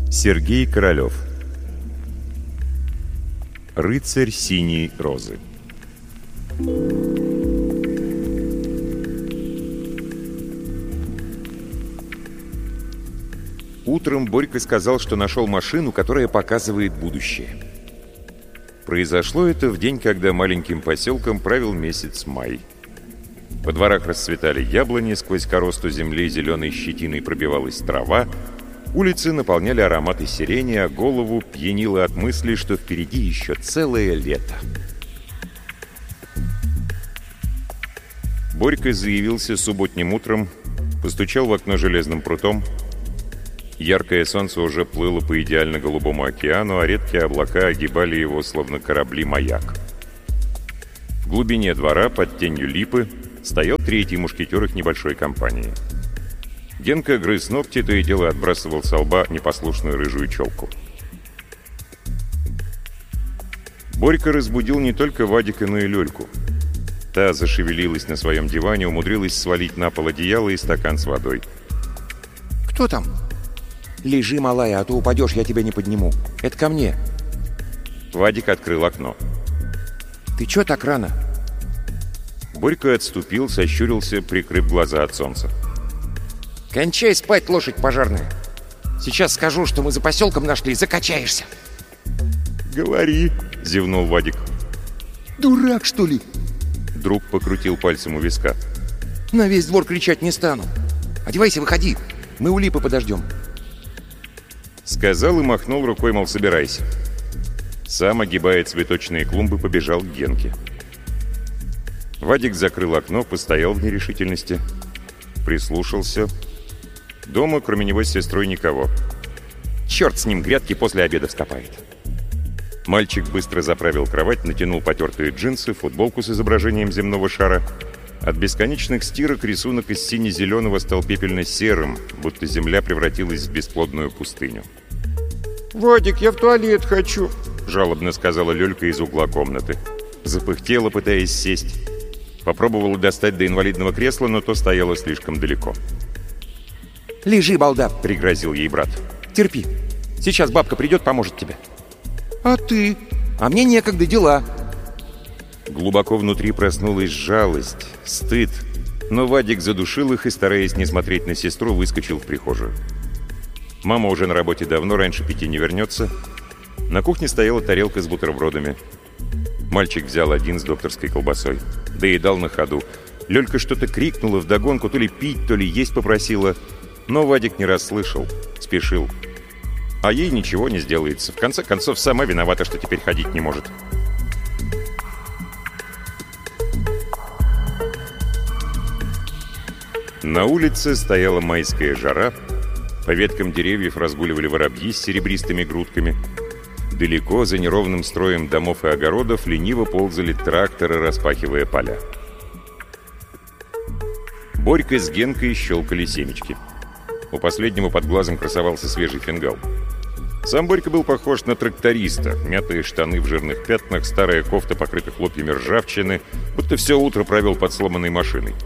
Сергей Королёв. Рыцарь синей розы. Утром Борька сказал, что нашел машину, которая показывает будущее. Произошло это в день, когда маленьким поселком правил месяц май. Во дворах расцветали яблони, сквозь коросту земли зеленой щетиной пробивалась трава, улицы наполняли ароматы сирени, а голову пьянило от мысли, что впереди еще целое лето. Борька заявился субботним утром, постучал в окно железным прутом. Яркое солнце уже плыло по идеально голубому океану, а редкие облака огибали его, словно корабли-маяк. В глубине двора, под тенью липы, стоял третий мушкетер их небольшой компании. Генка грыз ногти, то и дело отбрасывал со лба непослушную рыжую челку. Борька разбудил не только Вадика, но и Лёльку. Та зашевелилась на своем диване, умудрилась свалить на пол одеяло и стакан с водой. «Кто там?» «Лежи, малая, а то упадешь, я тебя не подниму. Это ко мне». Вадик открыл окно. «Ты чё так рано?» Борька отступил, сощурился, прикрыв глаза от солнца. «Кончай спать, лошадь пожарная. Сейчас скажу, что мы за поселком нашли, закачаешься». «Говори», — зевнул Вадик. «Дурак, что ли?» Друг покрутил пальцем у виска. «На весь двор кричать не стану. Одевайся, выходи. Мы у липы подождем». Сказал и махнул рукой, мол, собирайся. Сам, огибая цветочные клумбы, побежал к Генке. Вадик закрыл окно, постоял в нерешительности, прислушался. Дома, кроме него, с сестрой никого. Черт с ним, грядки после обеда вскопает. Мальчик быстро заправил кровать, натянул потертые джинсы, футболку с изображением земного шара. От бесконечных стирок рисунок из сине-зеленого стал пепельно-серым, будто земля превратилась в бесплодную пустыню. «Вадик, я в туалет хочу», — жалобно сказала Лёлька из угла комнаты. Запыхтела, пытаясь сесть. Попробовала достать до инвалидного кресла, но то стояло слишком далеко. «Лежи, балда», — пригрозил ей брат. «Терпи. Сейчас бабка придет, поможет тебе». «А ты?» «А мне некогда, дела». Глубоко внутри проснулась жалость, стыд, но Вадик задушил их и, стараясь не смотреть на сестру, выскочил в прихожую. Мама уже на работе давно, раньше 5 не вернется. На кухне стояла тарелка с бутербродами. Мальчик взял один с докторской колбасой. Доедал на ходу. Лёлька что-то крикнула вдогонку, то ли пить, то ли есть попросила. Но Вадик не расслышал, спешил. А ей ничего не сделается. В конце концов, сама виновата, что теперь ходить не может. На улице стояла майская жара. По веткам деревьев разгуливали воробьи с серебристыми грудками. Далеко, за неровным строем домов и огородов, лениво ползали тракторы, распахивая поля. Борька с Генкой щелкали семечки. У последнего под глазом красовался свежий фингал. Сам Борька был похож на тракториста. Мятые штаны в жирных пятнах, старая кофта, покрыта хлопьями ржавчины, будто все утро провел под сломанной машиной.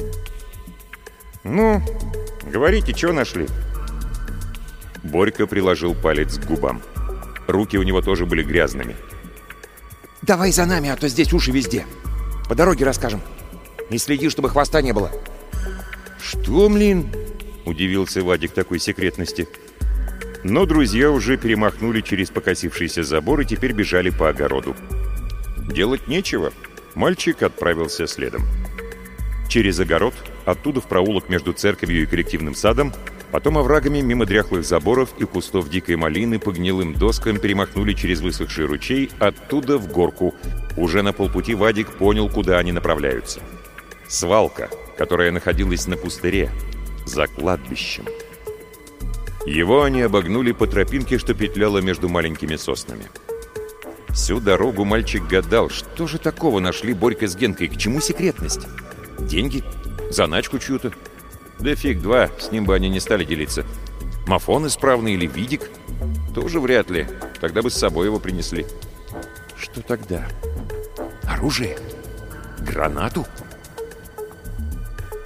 «Ну, говорите, что нашли?» Борька приложил палец к губам. Руки у него тоже были грязными. «Давай за нами, а то здесь уши везде. По дороге расскажем. Не следи, чтобы хвоста не было». «Что, блин?» — удивился Вадик такой секретности. Но друзья уже перемахнули через покосившийся забор и теперь бежали по огороду. Делать нечего. Мальчик отправился следом. Через огород, оттуда в проулок между церковью и коллективным садом, потом оврагами мимо дряхлых заборов и кустов дикой малины по гнилым доскам перемахнули через высохший ручей, оттуда в горку. Уже на полпути Вадик понял, куда они направляются. Свалка, которая находилась на пустыре, за кладбищем. Его они обогнули по тропинке, что петляла между маленькими соснами. Всю дорогу мальчик гадал, что же такого нашли Борька с Генкой, к чему секретность? Деньги? Заначку чью-то? Да фиг два, с ним бы они не стали делиться. Мафон исправный или видик? Тоже вряд ли, тогда бы с собой его принесли. Что тогда? Оружие? Гранату?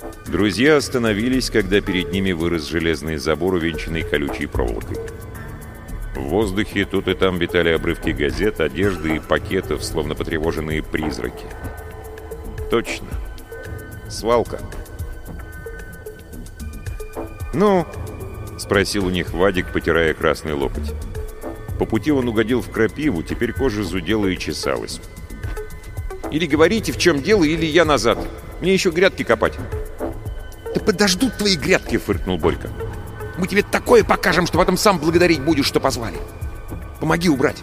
Друзья остановились, когда перед ними вырос железный забор, увенчанный колючей проволокой. В воздухе тут и там витали обрывки газет, одежды и пакетов, словно потревоженные призраки. Точно. Свалка. «Ну?» — спросил у них Вадик, потирая красный локоть. По пути он угодил в крапиву, теперь кожа зудела и чесалась. Или говорите, в чем дело, или я назад. Мне еще грядки копать. Да подождут твои грядки, фыркнул Борька. Мы тебе такое покажем, что потом сам благодарить будешь, что позвали. Помоги убрать.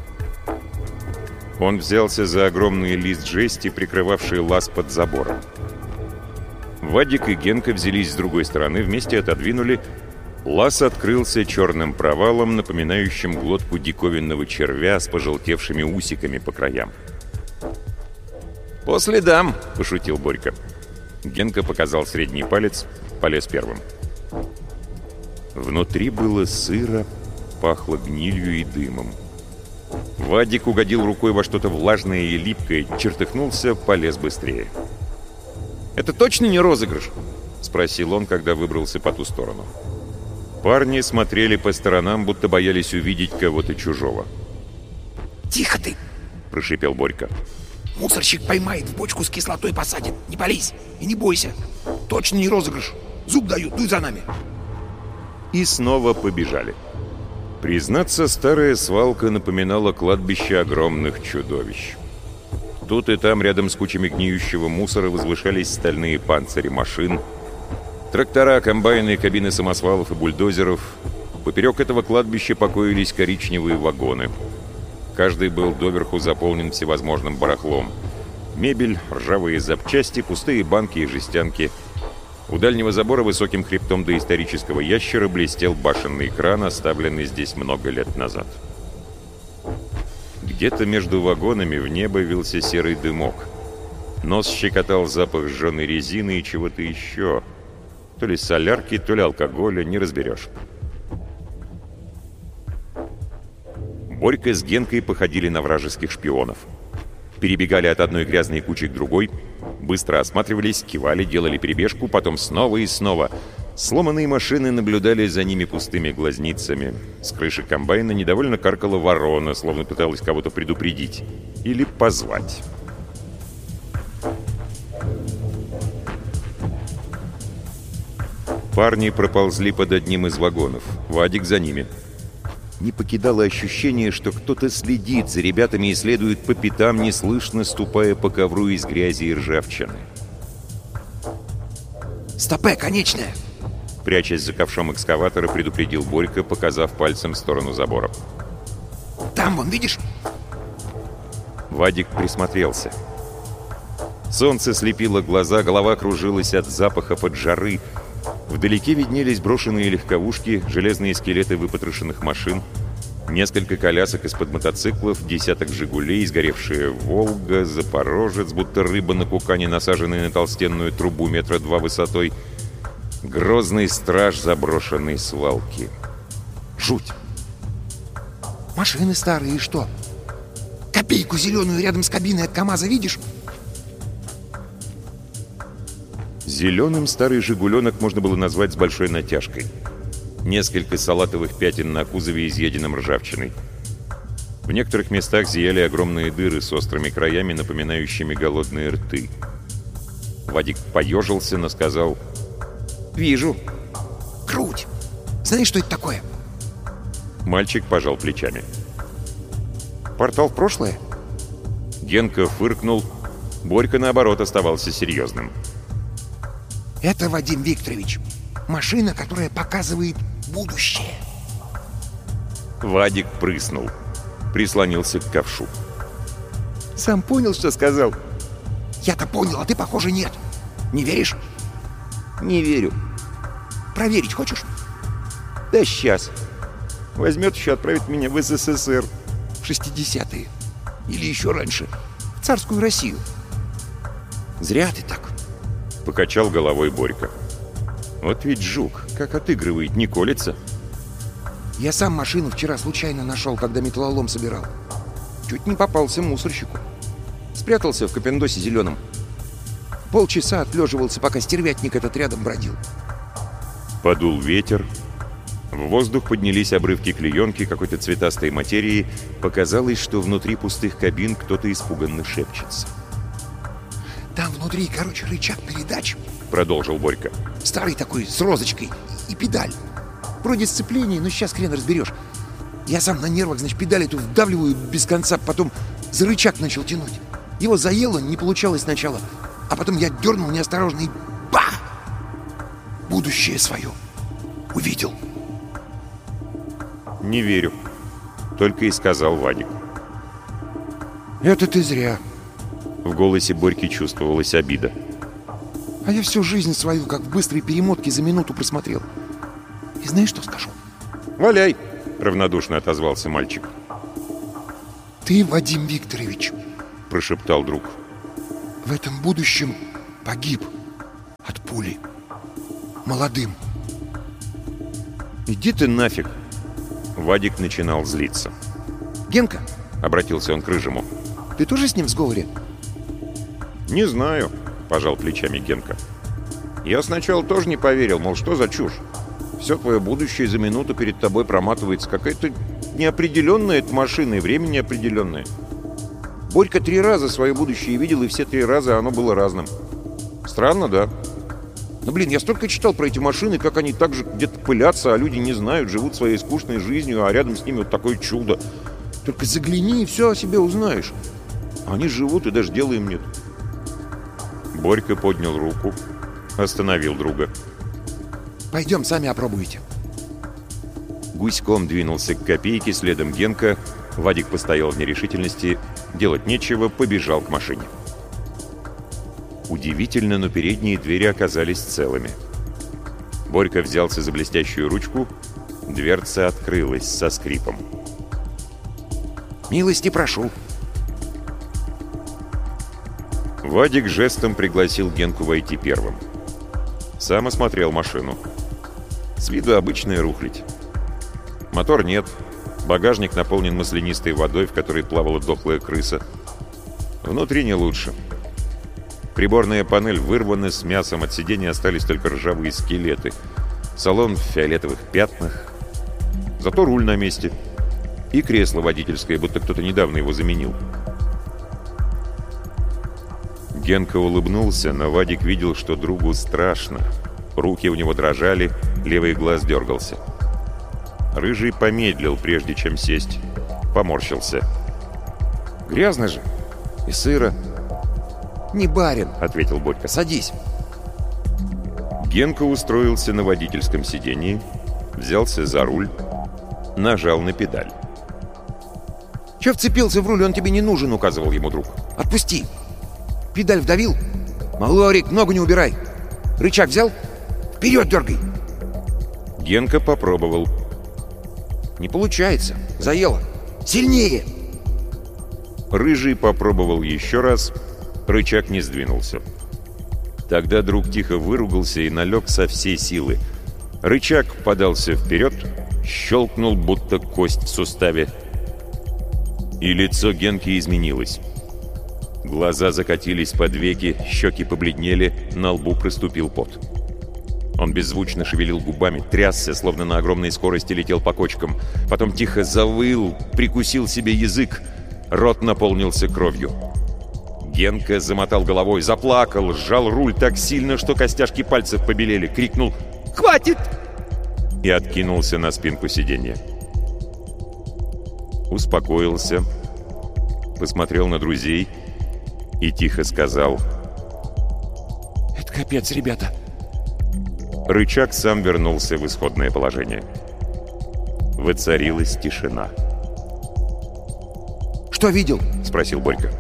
Он взялся за огромный лист жести, прикрывавший лаз под забором. Вадик и Генка взялись с другой стороны, вместе отодвинули. Лаз открылся черным провалом, напоминающим глотку диковинного червя с пожелтевшими усиками по краям. «По следам», — пошутил Борька. Генка показал средний палец, полез первым. Внутри было сыро, пахло гнилью и дымом. Вадик угодил рукой во что-то влажное и липкое, чертыхнулся, полез быстрее. «Это точно не розыгрыш?» — спросил он, когда выбрался по ту сторону. Парни смотрели по сторонам, будто боялись увидеть кого-то чужого. «Тихо ты!» — прошипел Борька. «Мусорщик поймает, в бочку с кислотой посадит. Не пались и не бойся. Точно не розыгрыш. Зуб дают, дуй за нами». И снова побежали. Признаться, старая свалка напоминала кладбище огромных чудовищ. Тут и там, рядом с кучами гниющего мусора, возвышались стальные панцири машин, трактора, комбайны, кабины самосвалов и бульдозеров. Поперек этого кладбища покоились коричневые вагоны. Каждый был доверху заполнен всевозможным барахлом. Мебель, ржавые запчасти, пустые банки и жестянки. У дальнего забора высоким хребтом доисторического ящера блестел башенный кран, оставленный здесь много лет назад. Где-то между вагонами в небо вился серый дымок. Нос щекотал запах сжженной резины и чего-то еще. То ли солярки, то ли алкоголя, не разберешь. Борька с Генкой походили на вражеских шпионов. Перебегали от одной грязной кучи к другой, быстро осматривались, кивали, делали перебежку, потом снова и снова. Сломанные машины наблюдали за ними пустыми глазницами. С крыши комбайна недовольно каркала ворона, словно пыталась кого-то предупредить. Или позвать. Парни проползли под одним из вагонов. Вадик за ними. Не покидало ощущение, что кто-то следит за ребятами и следует по пятам, неслышно ступая по ковру из грязи и ржавчины. «Стопе, конечная!» Прячась за ковшом экскаватора, предупредил Борька, показав пальцем в сторону забора. «Там, вон, видишь?» Вадик присмотрелся. Солнце слепило глаза, голова кружилась от запаха поджары. Вдалеке виднелись брошенные легковушки, железные скелеты выпотрошенных машин, несколько колясок из-под мотоциклов, десяток «Жигулей», сгоревшая «Волга», «Запорожец», будто рыба на кукане, насаженная на толстенную трубу 2 метра высотой, грозный страж заброшенной свалки. Жуть! Машины старые и что? Копейку зеленую рядом с кабиной от КамАЗа видишь? Зеленым старый «Жигуленок» можно было назвать с большой натяжкой. Несколько салатовых пятен на кузове, изъеденном ржавчиной. В некоторых местах зияли огромные дыры с острыми краями, напоминающими голодные рты. Вадик поежился, но сказал: «Вижу». «Круть! Знаешь, что это такое?» Мальчик пожал плечами. «Портал в прошлое?» Генка фыркнул. Борька, наоборот, оставался серьезным. «Это, Вадим Викторович, машина, которая показывает будущее». Вадик прыснул. Прислонился к ковшу. «Сам понял, что сказал?» «Я-то понял, а ты, похоже, нет. Не веришь?» «Не верю». «Проверить хочешь?» «Да сейчас. Возьмет еще, отправит меня в СССР». «В 60-е. Или еще раньше. В царскую Россию». «Зря ты так». Покачал головой Борька. Вот ведь жук, как отыгрывает, не колется. Я сам машину вчера случайно нашел, когда металлолом собирал. Чуть не попался мусорщику. Спрятался в капендосе зеленом. Полчаса отлеживался, пока стервятник этот рядом бродил. Подул ветер. В воздух поднялись обрывки клеенки, какой-то цветастой материи. Показалось, что внутри пустых кабин кто-то испуганно шепчется. Там внутри, короче, рычаг передач. Продолжил Борька. Старый такой, с розочкой. И педаль. Вроде сцепление, но сейчас хрен разберешь. Я сам на нервах, значит, педаль эту вдавливаю без конца, потом за рычаг начал тянуть. Его заело, не получалось сначала. А потом я дернул неосторожно и бах! Будущее свое увидел. «Не верю», — только и сказал Вадик. Это ты зря. В голосе Борьки чувствовалась обида. А я всю жизнь свою, как в быстрой перемотке, за минуту просмотрел. И знаешь, что скажу? «Валяй!» — равнодушно отозвался мальчик. Ты, Вадим Викторович, — прошептал друг, — в этом будущем погиб от пули. Молодым. «Иди ты нафиг!» Вадик начинал злиться. Генка, — обратился он к Рыжему. ты тоже с ним в сговоре? «Не знаю», — пожал плечами Генка. «Я сначала тоже не поверил, мол, что за чушь? Все твое будущее за минуту перед тобой проматывается. Какая-то неопределенная эта машина, и время неопределенное. Борька 3 раза свое будущее видел, и все 3 раза оно было разным. Странно, да? Но, блин, я столько читал про эти машины, как они так же где-то пылятся, а люди не знают, живут своей скучной жизнью, а рядом с ними вот такое чудо. Только загляни, и все о себе узнаешь. Они живут, и даже дела им нет». Борька поднял руку, остановил друга. Пойдем, сами опробуйте. Гуськом двинулся к копейке, следом Генка. Вадик постоял в нерешительности. Делать нечего, побежал к машине. Удивительно, но передние двери оказались целыми. Борька взялся за блестящую ручку. Дверца открылась со скрипом. Милости прошу. Вадик жестом пригласил Генку войти первым. Сам осмотрел машину. С виду обычная рухлядь. Мотор нет. Багажник наполнен маслянистой водой, в которой плавала дохлая крыса. Внутри не лучше. Приборная панель вырвана, с мясом, от сидений остались только ржавые скелеты. Салон в фиолетовых пятнах. Зато руль на месте. И кресло водительское, будто кто-то недавно его заменил. Генка улыбнулся, но Вадик видел, что другу страшно. Руки у него дрожали, левый глаз дергался. Рыжий помедлил, прежде чем сесть. Поморщился. «Грязно же. И сыро». Не барин, — ответил Борька. садись. Генка устроился на водительском сидении, взялся за руль, нажал на педаль. Че вцепился в руль, он тебе не нужен, Указывал ему друг. Отпусти. Педаль вдавил? Малорик, ногу не убирай. Рычаг взял? Вперед дергай. Генка попробовал. Не получается. Заело. Сильнее. Рыжий попробовал еще раз. Рычаг не сдвинулся. Тогда друг тихо выругался и налег со всей силы. Рычаг подался вперед, щелкнул, будто кость в суставе. И лицо Генки изменилось. Глаза закатились под веки, щеки побледнели, на лбу проступил пот. Он беззвучно шевелил губами, трясся, словно на огромной скорости летел по кочкам. Потом тихо завыл, прикусил себе язык. Рот наполнился кровью. Генка замотал головой, заплакал, сжал руль так сильно, что костяшки пальцев побелели, крикнул «Хватит!» и откинулся на спинку сиденья. Успокоился, посмотрел на друзей и тихо сказал: «Это капец, ребята». Рычаг сам вернулся в исходное положение. Воцарилась тишина. «Что видел?» — спросил Борька.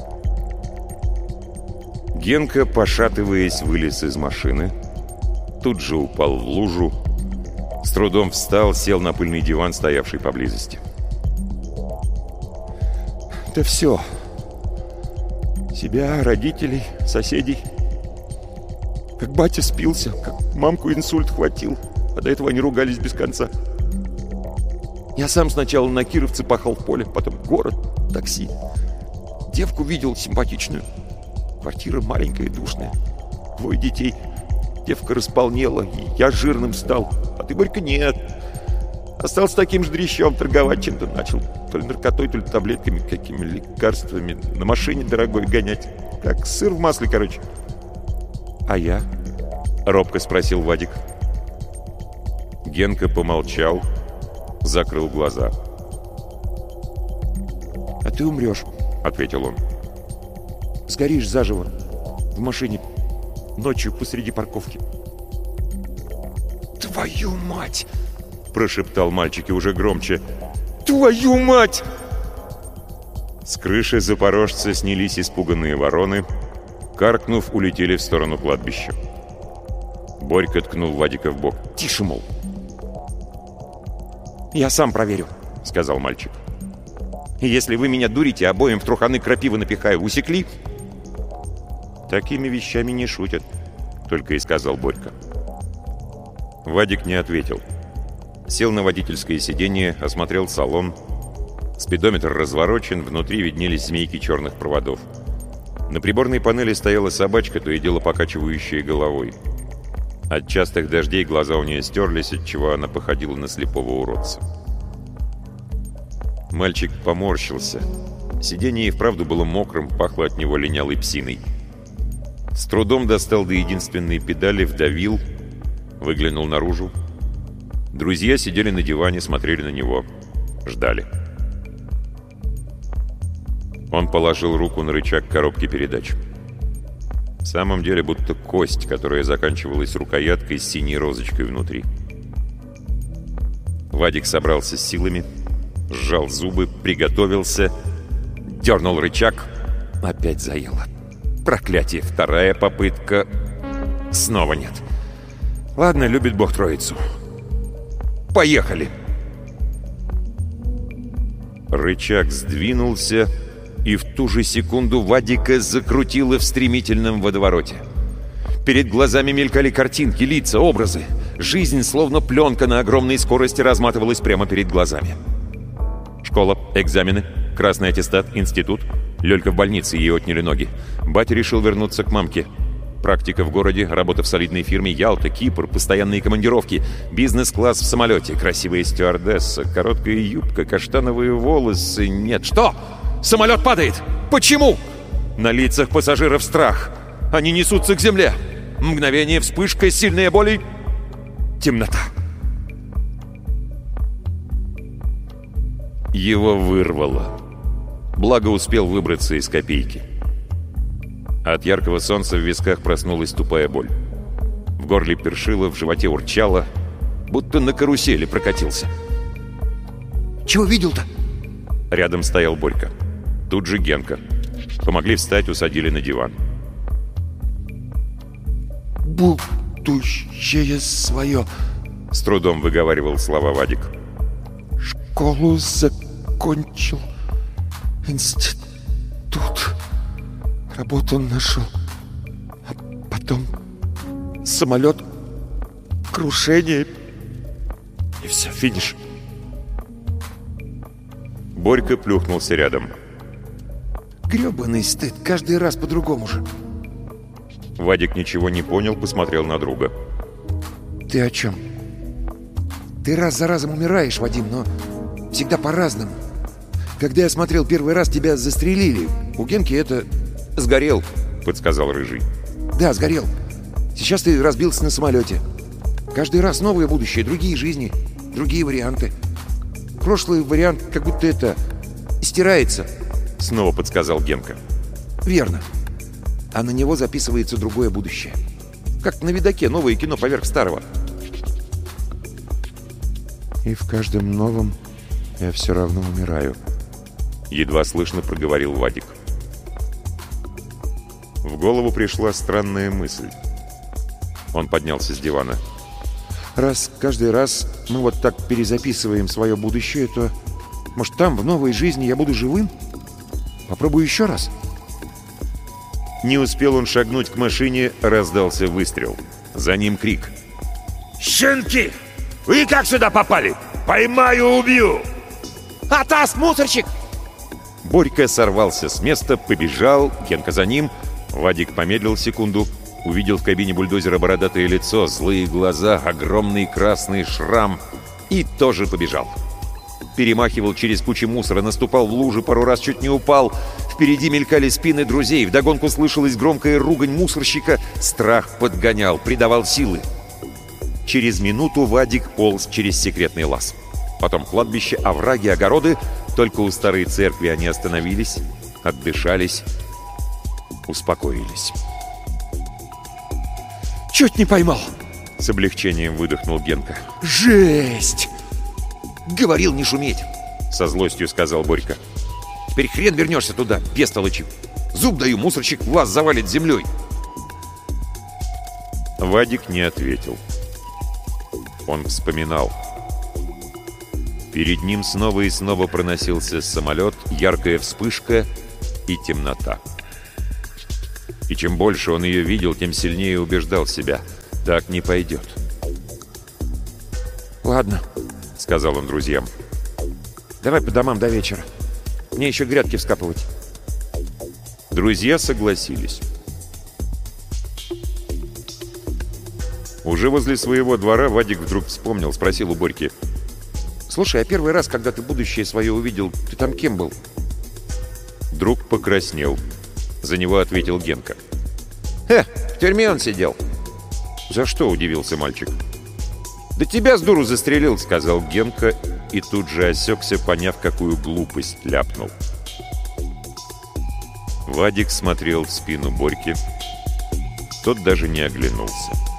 Генка, пошатываясь, вылез из машины. Тут же упал в лужу. С трудом встал, сел на пыльный диван, стоявший поблизости. «Да все. Себя, родителей, соседей. Как батя спился, как мамку инсульт хватил, а до этого они ругались без конца. Я сам сначала на Кировце пахал в поле, потом город, такси. Девку видел симпатичную. Квартира маленькая, душная. 2 детей. Девка располнела, и я жирным стал. А ты, Борька, нет. Остался таким же дрищом торговать, чем-то начал. То ли наркотой, то ли таблетками, какими лекарствами. На машине дорогой гонять. Как сыр в масле, короче. А я? Робко спросил Вадик. Генка помолчал, закрыл глаза. А ты умрешь, ответил он. Сгоришь заживо в машине ночью посреди парковки. Твою мать! Прошептал мальчик и уже громче. Твою мать! С крыши запорожца снялись испуганные вороны, каркнув, улетели в сторону кладбища. Борька ткнул Вадика в бок. Тише, мол. Я сам проверю, сказал мальчик. И если вы меня дурите, обоим в труханы крапивы напихаю. Усекли? Такими вещами не шутят, только и сказал Борька. Вадик не ответил. Сел на водительское сиденье, осмотрел салон. Спидометр разворочен, внутри виднелись змейки черных проводов. На приборной панели стояла собачка, то и дело покачивающая головой. От частых дождей глаза у нее стерлись, отчего она походила на слепого уродца. Мальчик поморщился. Сиденье и вправду было мокрым, пахло от него линялой псиной. С трудом достал до единственной педали, вдавил, выглянул наружу. Друзья сидели на диване, смотрели на него, ждали. Он положил руку на рычаг коробки передач. В самом деле будто кость, которая заканчивалась рукояткой с синей розочкой внутри. Вадик собрался с силами, сжал зубы, приготовился, дернул рычаг. Опять заело. Проклятие, вторая попытка. Снова нет. Ладно, любит Бог троицу. Поехали! Рычаг сдвинулся, и в ту же секунду Вадика закрутило в стремительном водовороте. Перед глазами мелькали картинки, лица, образы. Жизнь, словно пленка, на огромной скорости разматывалась прямо перед глазами. Школа, экзамены, красный аттестат, институт. Лёлька в больнице, ей отняли ноги. Батя решил вернуться к мамке. Практика в городе, работа в солидной фирме, Ялта, Кипр, постоянные командировки, бизнес-класс в самолете, красивая стюардесса, короткая юбка, каштановые волосы. Нет, что? Самолет падает! Почему? На лицах пассажиров страх. Они несутся к земле. Мгновение, вспышка, сильная боль и... темнота. Его вырвало. Благо успел выбраться из копейки. От яркого солнца в висках проснулась тупая боль. В горле першило, в животе урчало, будто на карусели прокатился. Чего видел-то? Рядом стоял Борька. Тут же Генка. Помогли встать, усадили на диван. Будущее свое. С трудом выговаривал слова Вадик. Школу закончил. Институт. Работу нашел. А потом самолет. Крушение. И все, финиш. Борька плюхнулся рядом. Гребаный стыд. Каждый раз по-другому же. Вадик ничего не понял, посмотрел на друга. Ты о чем? Ты раз за разом умираешь, Вадим, но всегда по-разному. Когда я смотрел первый раз, тебя застрелили. У Генки это... «Сгорел», — подсказал Рыжий. Да, сгорел. Сейчас ты разбился на самолете. Каждый раз новое будущее, другие жизни, другие варианты. Прошлый вариант как будто это... стирается. Снова подсказал Генка. Верно. А на него записывается другое будущее. Как на видаке новое кино поверх старого. И в каждом новом я все равно умираю. Едва слышно проговорил Вадик. В голову пришла странная мысль. Он поднялся с дивана. Раз каждый раз мы вот так перезаписываем свое будущее, то, может, там, в новой жизни, я буду живым? Попробую еще раз. Не успел он шагнуть к машине, раздался выстрел. За ним крик. «Щенки! Вы как сюда попали? Поймаю, убью!» «Атас, мусорщик!» Борька сорвался с места, побежал, Генка за ним. Вадик помедлил секунду, увидел в кабине бульдозера бородатое лицо, злые глаза, огромный красный шрам и тоже побежал. Перемахивал через кучи мусора, наступал в лужи, пару раз чуть не упал. Впереди мелькали спины друзей, вдогонку слышалась громкая ругань мусорщика. Страх подгонял, придавал силы. Через минуту Вадик полз через секретный лаз. Потом кладбище, овраги, огороды. Только у старой церкви они остановились, отдышались, успокоились. Чуть не поймал. С облегчением выдохнул Генка. Жесть! Говорил не шуметь. Со злостью сказал Борька. Теперь хрен вернешься туда, бестолочи. Зуб даю, мусорщик в лаз завалит землей. Вадик не ответил. Он вспоминал. Перед ним снова и снова проносился самолет, яркая вспышка и темнота. И чем больше он ее видел, тем сильнее убеждал себя. Так не пойдет. Ладно, — сказал он друзьям. давай по домам до вечера. Мне еще грядки вскапывать. Друзья согласились. Уже возле своего двора Вадик вдруг вспомнил, спросил у Борьки. Слушай, а первый раз, когда ты будущее свое увидел, ты там кем был? Друг покраснел. За него ответил Генка. В тюрьме он сидел. «За что?» — удивился мальчик. Да тебя с дуру застрелил, — сказал Генка и тут же осекся, поняв, какую глупость ляпнул. Вадик смотрел в спину Борьки. Тот даже не оглянулся.